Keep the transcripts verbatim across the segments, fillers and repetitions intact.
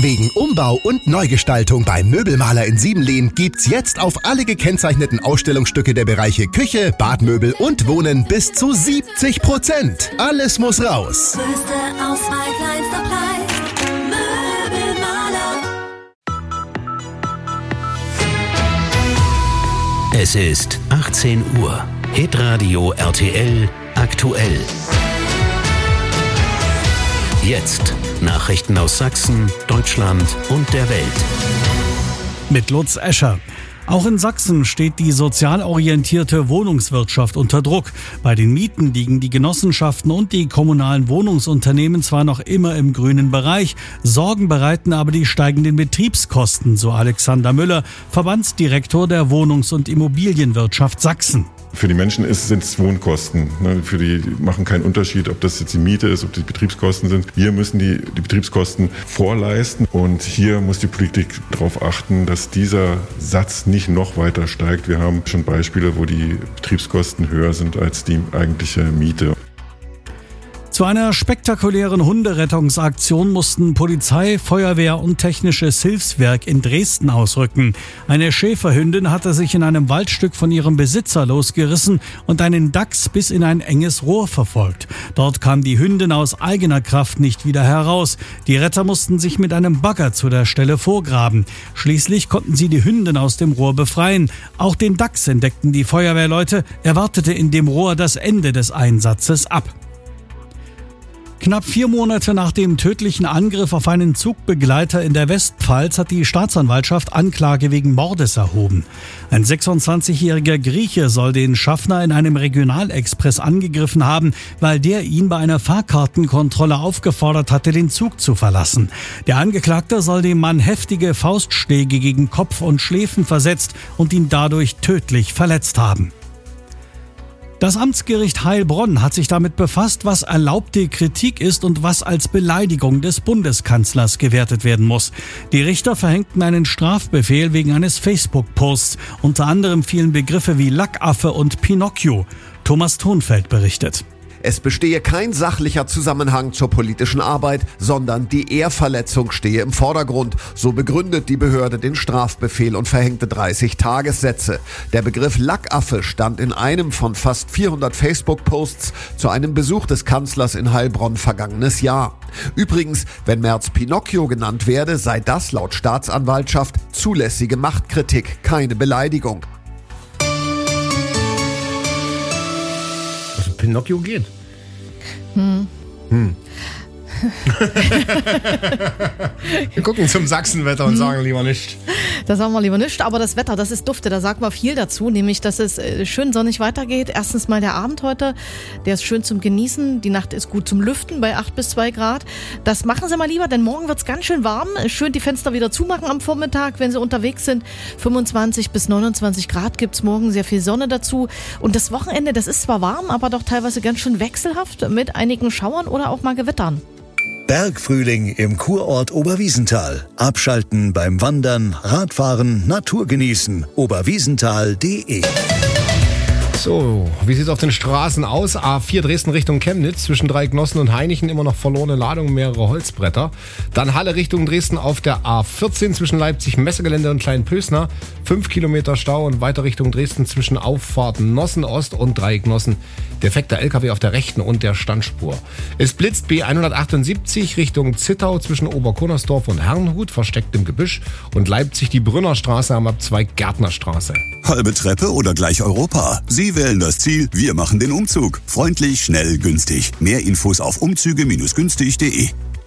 Wegen Umbau und Neugestaltung beim Möbelmaler in Siebenlehn gibt's jetzt auf alle gekennzeichneten Ausstellungsstücke der Bereiche Küche, Badmöbel und Wohnen bis zu siebzig Prozent. Alles muss raus. Größte Auswahl, kleinster Preis. Möbelmaler. Es ist achtzehn Uhr. Hitradio R T L aktuell. Jetzt Nachrichten aus Sachsen, Deutschland und der Welt. Mit Lutz Escher. Auch in Sachsen steht die sozial orientierte Wohnungswirtschaft unter Druck. Bei den Mieten liegen die Genossenschaften und die kommunalen Wohnungsunternehmen zwar noch immer im grünen Bereich, Sorgen bereiten aber die steigenden Betriebskosten, so Alexander Müller, Verbandsdirektor der Wohnungs- und Immobilienwirtschaft Sachsen. Für die Menschen sind es Wohnkosten. Für die machen keinen Unterschied, ob das jetzt die Miete ist, ob die Betriebskosten sind. Wir müssen die, die Betriebskosten vorleisten und hier muss die Politik darauf achten, dass dieser Satz nicht noch weiter steigt. Wir haben schon Beispiele, wo die Betriebskosten höher sind als die eigentliche Miete. Zu einer spektakulären Hunderettungsaktion mussten Polizei, Feuerwehr und technisches Hilfswerk in Dresden ausrücken. Eine Schäferhündin hatte sich in einem Waldstück von ihrem Besitzer losgerissen und einen Dachs bis in ein enges Rohr verfolgt. Dort kam die Hündin aus eigener Kraft nicht wieder heraus. Die Retter mussten sich mit einem Bagger zu der Stelle vorgraben. Schließlich konnten sie die Hündin aus dem Rohr befreien. Auch den Dachs entdeckten die Feuerwehrleute. Er wartete in dem Rohr das Ende des Einsatzes ab. Knapp vier Monate nach dem tödlichen Angriff auf einen Zugbegleiter in der Westpfalz hat die Staatsanwaltschaft Anklage wegen Mordes erhoben. Ein sechsundzwanzigjähriger Grieche soll den Schaffner in einem Regionalexpress angegriffen haben, weil der ihn bei einer Fahrkartenkontrolle aufgefordert hatte, den Zug zu verlassen. Der Angeklagte soll dem Mann heftige Faustschläge gegen Kopf und Schläfen versetzt und ihn dadurch tödlich verletzt haben. Das Amtsgericht Heilbronn hat sich damit befasst, was erlaubte Kritik ist und was als Beleidigung des Bundeskanzlers gewertet werden muss. Die Richter verhängten einen Strafbefehl wegen eines Facebook-Posts. Unter anderem fielen Begriffe wie Lackaffe und Pinocchio. Thomas Thunfeld berichtet. Es bestehe kein sachlicher Zusammenhang zur politischen Arbeit, sondern die Ehrverletzung stehe im Vordergrund. So begründet die Behörde den Strafbefehl und verhängte dreißig Tagessätze. Der Begriff Lackaffe stand in einem von fast vierhundert Facebook-Posts zu einem Besuch des Kanzlers in Heilbronn vergangenes Jahr. Übrigens, wenn Merz Pinocchio genannt werde, sei das laut Staatsanwaltschaft zulässige Machtkritik, keine Beleidigung. Pinocchio geht. Hm. Hm. Wir gucken zum Sachsenwetter und sagen lieber nicht. Da sagen wir lieber nicht, aber das Wetter, das ist dufte, da sagt man viel dazu, nämlich, dass es schön sonnig weitergeht. Erstens mal der Abend heute, der ist schön zum Genießen, die Nacht ist gut zum Lüften bei acht bis zwei Grad. Das machen Sie mal lieber, denn morgen wird es ganz schön warm. Schön die Fenster wieder zumachen am Vormittag, wenn Sie unterwegs sind. fünfundzwanzig bis neunundzwanzig Grad gibt es morgen, sehr viel Sonne dazu. Und das Wochenende, das ist zwar warm, aber doch teilweise ganz schön wechselhaft mit einigen Schauern oder auch mal Gewittern. Bergfrühling im Kurort Oberwiesenthal. Abschalten beim Wandern, Radfahren, Natur genießen. oberwiesenthal punkt de. So, wie sieht es auf den Straßen aus? A vier Dresden Richtung Chemnitz, zwischen Dreiecknossen und Hainichen immer noch verlorene Ladung, mehrere Holzbretter. Dann Halle Richtung Dresden auf der A vierzehn zwischen Leipzig Messegelände und Kleinpösner, fünf Kilometer Stau und weiter Richtung Dresden zwischen Auffahrt Nossen Ost und Dreiecknossen. Defekter L K W auf der rechten und der Standspur. Es blitzt B hundertachtundsiebzig Richtung Zittau zwischen Oberkonersdorf und Herrnhut, versteckt im Gebüsch, und Leipzig die Brünnerstraße am Abzweig Gärtnerstraße. Halbe Treppe oder gleich Europa? Sie wählen das Ziel, wir machen den Umzug. Freundlich, schnell, günstig. Mehr Infos auf umzüge günstig punkt de.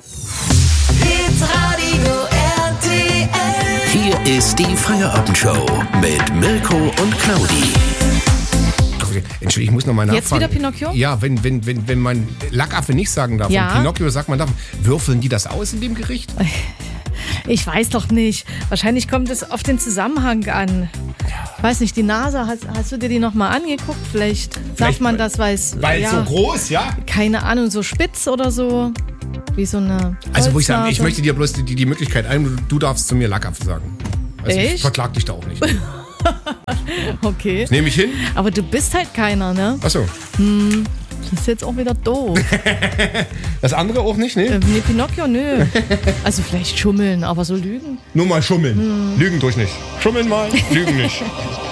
Hier ist die Feierabendshow mit Mirko und Claudi. Entschuldigung, ich muss noch mal nachfragen. Jetzt wieder Pinocchio? Ja, wenn, wenn, wenn, wenn man Lackaffe nicht sagen darf ja. und Pinocchio sagt man darf, würfeln die das aus in dem Gericht? Ich weiß doch nicht. Wahrscheinlich kommt es auf den Zusammenhang an. Ich weiß nicht, die Nase, hast, hast du dir die nochmal angeguckt? Vielleicht, Vielleicht darf man das, weil es Weil ja, so groß, ja? Keine Ahnung, so spitz oder so. Wie so eine Also wo ich sage, ich Holznase. möchte dir bloß die, die Möglichkeit ein, du, du darfst zu mir Lackaffe sagen. Also Echt? ich verklag dich da auch nicht. Okay. Das nehme ich hin. Aber du bist halt keiner, ne? Ach so. Hm. Das ist jetzt auch wieder doof. Das andere auch nicht, ne? Äh, nee, Pinocchio, nö. Also vielleicht schummeln, aber so lügen. Nur mal schummeln. Hm. Lügen durch nicht. Schummeln mal, lügen nicht.